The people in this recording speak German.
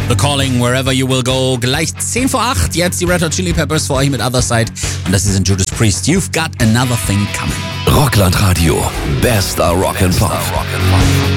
The Calling, Wherever You Will Go. Gleich 10 vor 8. Jetzt die Red Hot Chili Peppers für euch mit Other Side. Und das ist Judas Priest. You've Got Another Thing Coming. Rockland Radio. Bester Rock'n'Pop.